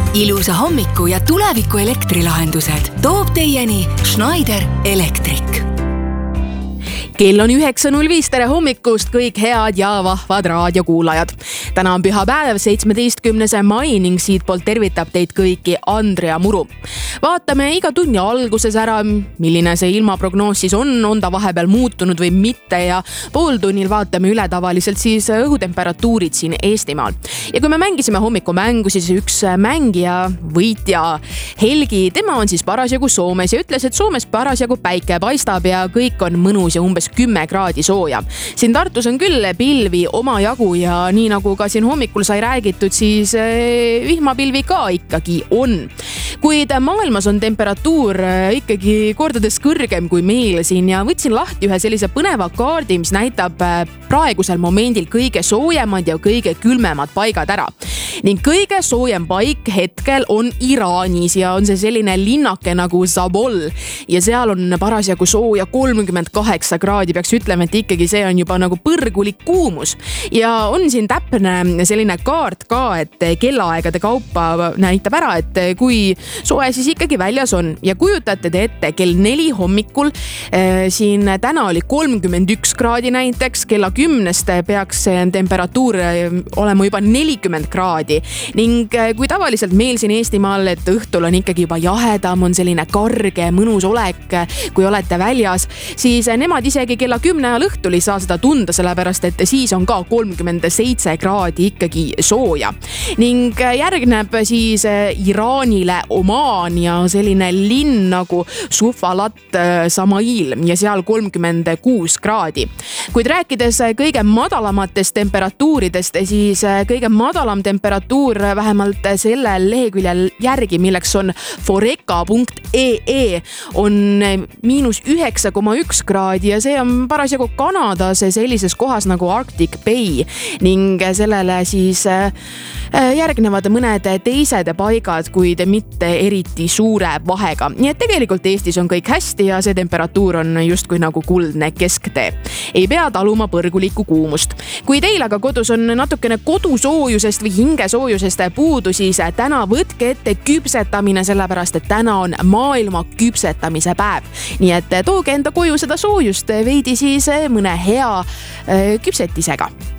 Ilusa hommiku ja tuleviku elektrilahendused toob teieni Schneider Electric. Kell on 9.05, tere hommikust kõik head ja vahvad raadiokuulajad. Täna on pühapäev, 17. mai ning siit poolt tervitab teid kõiki Andrea Muru. Vaatame iga tunni alguses ära, milline see ilmaprognoos siis on ta vahepeal muutunud või mitte ja pooltunnil vaatame üle tavaliselt siis õhutemperatuurid siin Eestimaal. Ja kui me mängisime hommikumängu, siis üks mängija, võitja Helgi, tema on siis parasjagu Soomes ja ütles, et Soomes parasjagu päike paistab ja kõik on mõnus ja umbes 10 kraadi sooja. Siin Tartus on küll pilvi omajagu ja nii nagu ka siin hommikul sai räägitud, siis vihmapilvi ka ikkagi on. Kuid maailmas on temperatuur ikkagi kordades kõrgem kui meil siin ja võtsin lahti ühe sellise põneva kaardi, mis näitab praegusel momendil kõige soojemad ja kõige külmemad paigad ära. Ning kõige soojem paik hetkel on Iraanis ja on see selline linnake nagu Zabol ja seal on parasjagu sooja 38 kraadi, peaks ütlema, et ikkagi see on juba nagu põrgulik kuumus. Ja on siin täpne selline kaart ka, et kellaaegade kaupa näitab ära, et kui soe siis ikkagi väljas on. Ja kujutate te ette, kell 4 hommikul siin täna oli 31 kraadi näiteks, kella 10 peaks temperatuur olema juba 40 kraadi. Ning kui tavaliselt meil siin Eestimaal, et õhtul on ikkagi juba jahedam, on selline karge, mõnus olek, kui olete väljas, siis nemad isegi kella 10 ajal õhtul ei saa seda tunda, sellepärast et siis on ka 37 kraadi ikkagi sooja. Ning järgneb siis Iraanile Omaan ja selline linn nagu Sufalat Samail ja seal 36 kraadi. Kuid rääkides kõige madalamatest temperatuuridest, siis kõige madalam temperatuur vähemalt selle leheküljel järgi, milleks on foreka.ee, on -9,1 kraadi ja see on parasjagu Kanadas sellises kohas nagu Arctic Bay ning sellele siis järgnevad mõned teised paigad, kuid mitte eriti suure vahega. Nii et tegelikult Eestis on kõik hästi ja see temperatuur on justkui nagu kuldne kesktee. Ei pea taluma põrgulikku kuumust. Kui teil aga kodus on natukene kodusoojusest või hingesoojusest puudu, siis täna võtke ette küpsetamine, sellepärast et täna on maailma küpsetamise päev. Nii et tooge enda koju seda soojust veidi siis mõne hea küpsetisega.